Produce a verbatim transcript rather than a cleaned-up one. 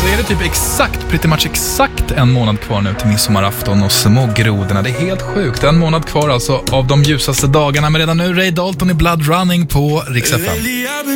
är det typ exakt, pretty much exakt en månad kvar nu till midsommarafton och smågrodorna. Det är helt sjukt. En månad kvar alltså av de ljusaste dagarna. Men redan nu Ray Dalton i Blood Running på Rix F M.